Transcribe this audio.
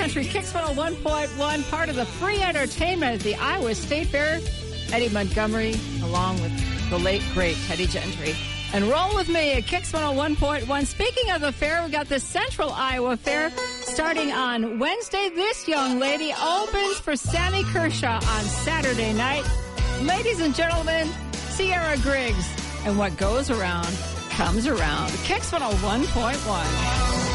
Gentry, Kicks 101.1, part of the free entertainment at the Iowa State Fair. Eddie Montgomery, along with the late, great Teddy Gentry. And roll with me at Kicks 101.1. Speaking of the fair, we got the Central Iowa Fair starting on Wednesday. This young lady opens for Sammy Kershaw on Saturday night. Ladies and gentlemen, Sierra Griggs. And what goes around comes around. Kicks 101.1.